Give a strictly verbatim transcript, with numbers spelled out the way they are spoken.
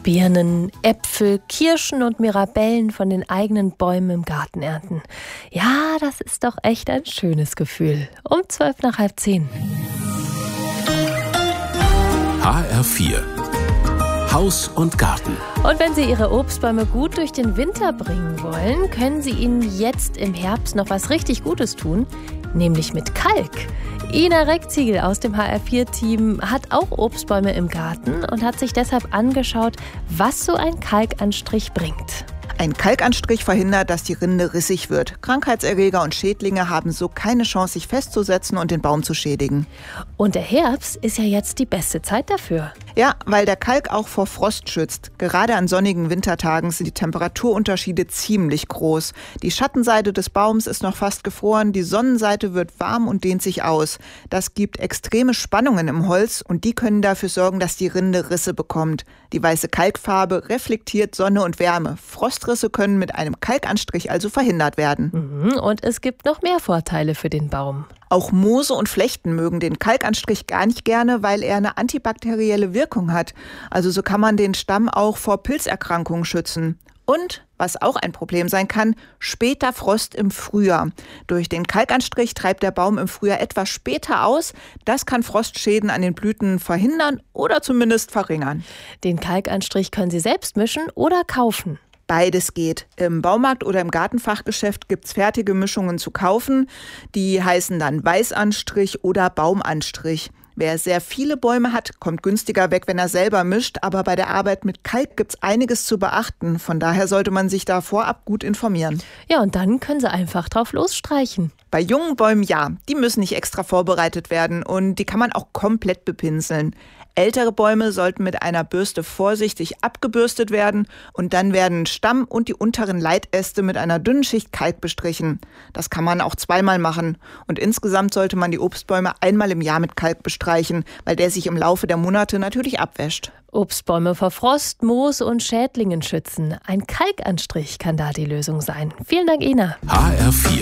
Birnen, Äpfel, Kirschen und Mirabellen von den eigenen Bäumen im Garten ernten. Ja, das ist doch echt ein schönes Gefühl. Um zwölf nach halb zehn. H R vier Haus und Garten. Und wenn Sie Ihre Obstbäume gut durch den Winter bringen wollen, können Sie ihnen jetzt im Herbst noch was richtig Gutes tun, nämlich mit Kalk. Ina Reckziegel aus dem H R vier Team hat auch Obstbäume im Garten und hat sich deshalb angeschaut, was so ein Kalkanstrich bringt. Ein Kalkanstrich verhindert, dass die Rinde rissig wird. Krankheitserreger und Schädlinge haben so keine Chance, sich festzusetzen und den Baum zu schädigen. Und der Herbst ist ja jetzt die beste Zeit dafür. Ja, weil der Kalk auch vor Frost schützt. Gerade an sonnigen Wintertagen sind die Temperaturunterschiede ziemlich groß. Die Schattenseite des Baums ist noch fast gefroren, die Sonnenseite wird warm und dehnt sich aus. Das gibt extreme Spannungen im Holz und die können dafür sorgen, dass die Rinde Risse bekommt. Die weiße Kalkfarbe reflektiert Sonne und Wärme. Frostrisse können mit einem Kalkanstrich also verhindert werden. Und es gibt noch mehr Vorteile für den Baum. Auch Moose und Flechten mögen den Kalkanstrich gar nicht gerne, weil er eine antibakterielle Wirkung hat. Also so kann man den Stamm auch vor Pilzerkrankungen schützen. Und, was auch ein Problem sein kann, später Frost im Frühjahr. Durch den Kalkanstrich treibt der Baum im Frühjahr etwas später aus. Das kann Frostschäden an den Blüten verhindern oder zumindest verringern. Den Kalkanstrich können Sie selbst mischen oder kaufen. Beides geht. Im Baumarkt oder im Gartenfachgeschäft gibt es fertige Mischungen zu kaufen. Die heißen dann Weißanstrich oder Baumanstrich. Wer sehr viele Bäume hat, kommt günstiger weg, wenn er selber mischt. Aber bei der Arbeit mit Kalk gibt es einiges zu beachten. Von daher sollte man sich da vorab gut informieren. Ja, und dann können Sie einfach drauf losstreichen. Bei jungen Bäumen ja, die müssen nicht extra vorbereitet werden und die kann man auch komplett bepinseln. Ältere Bäume sollten mit einer Bürste vorsichtig abgebürstet werden und dann werden Stamm und die unteren Leitäste mit einer dünnen Schicht Kalk bestrichen. Das kann man auch zweimal machen und insgesamt sollte man die Obstbäume einmal im Jahr mit Kalk bestreichen, weil der sich im Laufe der Monate natürlich abwäscht. Obstbäume vor Frost, Moos und Schädlingen schützen. Ein Kalkanstrich kann da die Lösung sein. Vielen Dank, Ina. H R vier